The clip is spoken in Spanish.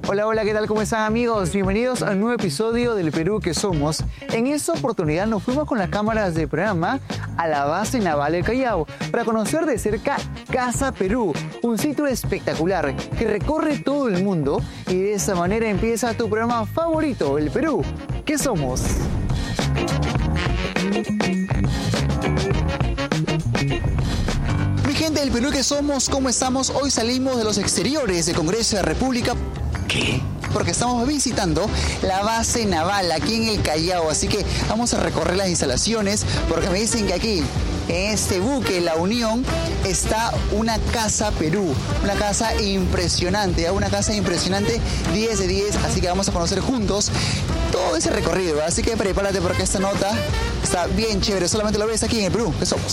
Hola, hola, ¿qué tal? ¿Cómo están, amigos? Bienvenidos a un nuevo episodio del Perú que somos. En esta oportunidad nos fuimos con las cámaras de programa a la base naval del Callao para conocer de cerca Casa Perú, un sitio espectacular que recorre todo el mundo y de esa manera empieza tu programa favorito, el Perú que somos. Mi gente del Perú que somos, ¿cómo estamos? Hoy salimos de los exteriores del Congreso de la República. ¿Qué? Porque estamos visitando la base naval aquí en el Callao, así que vamos a recorrer las instalaciones porque me dicen que aquí, en este buque, La Unión, está una Casa Perú, una casa impresionante, 10 de 10, así que vamos a conocer juntos todo ese recorrido, así que prepárate porque esta nota está bien chévere, solamente lo ves aquí en el Perú que somos.